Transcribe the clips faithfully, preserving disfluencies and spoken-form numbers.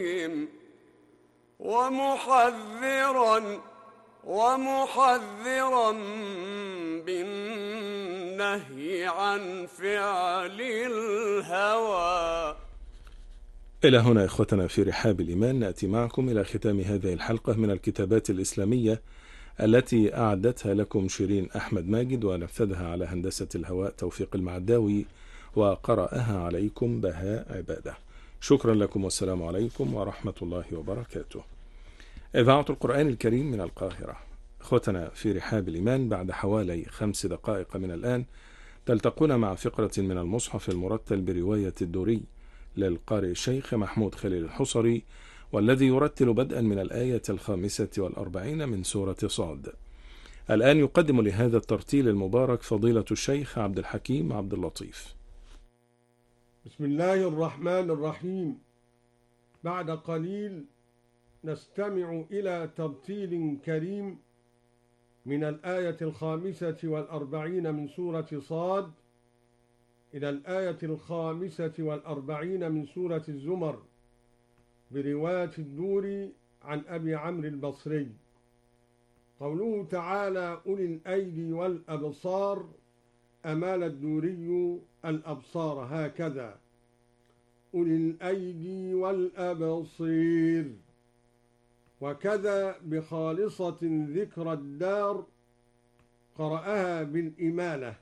ومحذرا ومحذرا بالنهي عن فعل الهوى. إلى هنا إخوتنا في رحاب الإيمان نأتي معكم إلى ختام هذه الحلقة من الكتابات الإسلامية التي أعدتها لكم شيرين أحمد ماجد، ونفذها على هندسة الهواء توفيق المعداوي، وقرأها عليكم بهاء عبادة. شكرا لكم والسلام عليكم ورحمة الله وبركاته. إذاعة القرآن الكريم من القاهرة. أخوتنا في رحاب الإيمان، بعد حوالي خمس دقائق من الآن تلتقون مع فقرة من المصحف المرتل برواية الدوري للقارئ الشيخ محمود خليل الحصري، والذي يرتل بدءا من الآية الخامسة والأربعين من سورة صاد. الآن يقدم لهذا الترتيل المبارك فضيلة الشيخ عبد الحكيم عبد اللطيف. بسم الله الرحمن الرحيم. بعد قليل نستمع إلى ترتيل كريم من الآية الخامسة والأربعين من سورة صاد إلى الآية الخامسة والأربعين من سورة الزمر برواية الدوري عن أبي عمرو البصري. قوله تعالى: أولي الأيدي والأبصار، أمال الدوري الأبصار هكذا: أولي الأيدي والأبصير. وكذا بخالصة ذكر الدار قرأها بالإمالة: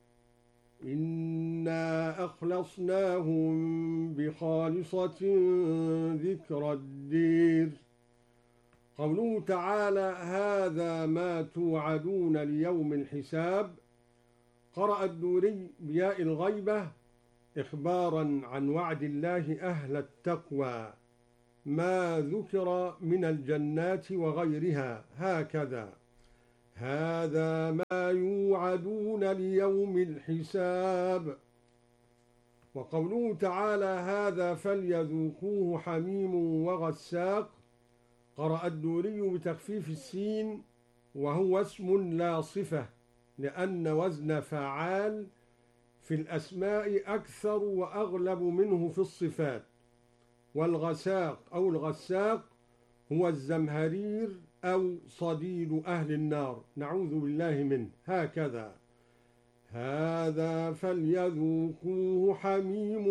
إنا أخلصناهم بخالصة ذكر الدير. قوله تعالى: هذا ما توعدون ليوم الحساب، قرأ الدوري بياء الغيبة إخبارا عن وعد الله أهل التقوى ما ذكر من الجنات وغيرها هكذا: هذا ما يوعدون ليوم الحساب. وقوله تعالى: هذا فليذوقوه حميم وغساق، قرأ الدوري بتخفيف السين وهو اسم لا صفة، لأن وزن فعال في الأسماء أكثر وأغلب منه في الصفات. والغساق أو الغساق هو الزمهرير أو صديد أهل النار، نعوذ بالله منه هكذا: هذا فليذوقوه حميم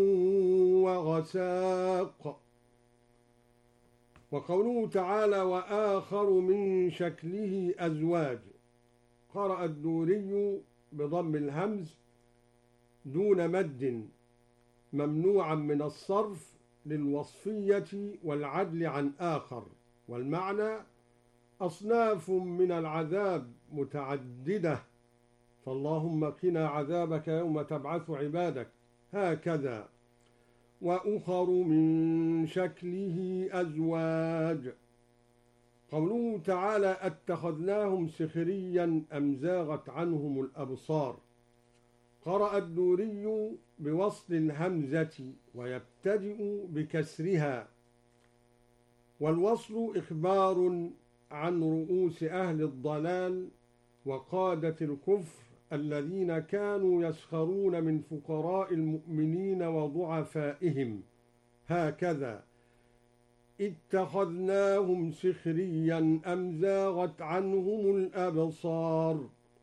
وغساق. وقوله تعالى: وآخر من شكله أزواج، قرأ الدوري بضم الهمز دون مد ممنوعا من الصرف للوصفية والعدل عن آخر، والمعنى أصناف من العذاب متعددة، فاللهم قنا عذابك يوم تبعث عبادك هكذا: وأخر من شكله أزواج. قوله تعالى: اتخذناهم سخريا أم زاغت عنهم الأبصار، قرأ الدوري بوصل الهمزة ويبتدئ بكسرها، والوصل إخبار عن رؤوس أهل الضلال وقادة الكفر الذين كانوا يسخرون من فقراء المؤمنين وضعفائهم هكذا: اتخذناهم سخريا أم زاغت عنهم الأبصار.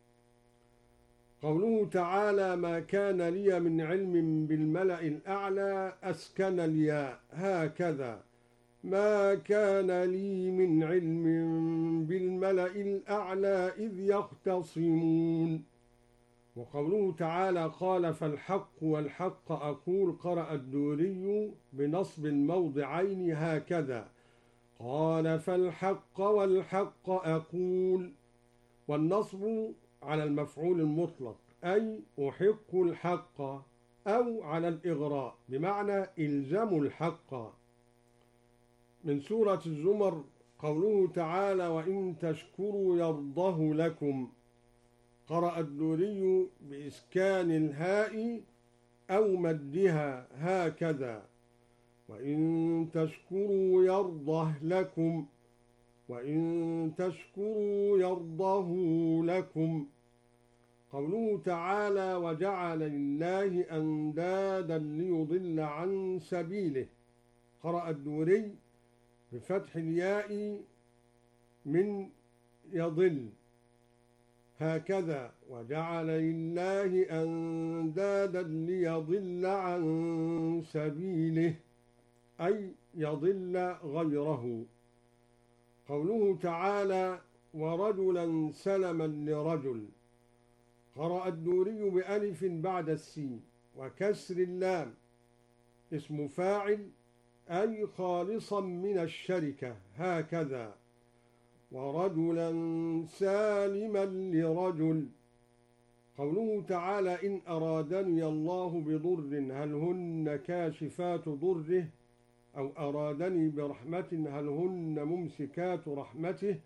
قوله تعالى: ما كان لي من علم بالملأ الأعلى، أسكن الياء هكذا: ما كان لي من علم بالملأ الأعلى إذ يختصمون. وقوله تعالى: قال فالحق والحق أقول، قرأ الدوري بنصب الموضعين هكذا: قال فالحق والحق أقول. والنصب على المفعول المطلق، أي أحق الحق، أو على الإغراء بمعنى إلزم الحق. من سورة الزمر قوله تعالى: وإن تشكروا يرضه لكم، قرأ الدوري بإسكان الهاء أو مدها هكذا: وإن تشكروا يرضه لكم، وإن تشكروا يرضه لكم. قوله تعالى: وجعل لله أندادا ليضل عن سبيله، قرأ الدوري بفتح الياء من يضل. هكذا وجعل لله أندادا ليضل عن سبيله، أي يضل غيره. قوله تعالى ورجلا سلما لرجل، قرأ الدوري بألف بعد السين وكسر اللام، اسم فاعل أي خالصا من الشركة. هكذا ورجلا سالما لرجل. قوله تعالى إن أرادني الله بضر هل هن كاشفات ضره، أو أرادني برحمة هل هن ممسكات رحمته.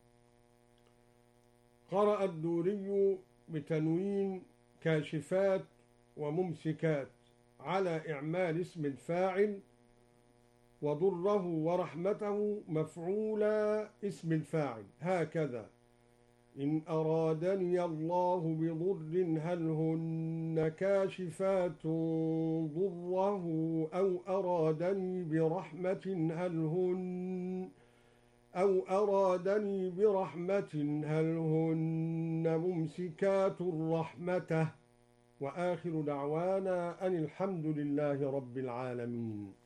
قرأ الدوري بتنوين كاشفات وممسكات على إعمال اسم الفاعل، وضره ورحمته مفعولا اسم الفاعل. هكذا إن أرادني الله بضر هل هن كاشفات ضره، أو أرادني برحمة هل هن أو أرادني برحمة هل هن ممسكات رحمته. وآخر دعوانا أن الحمد لله رب العالمين.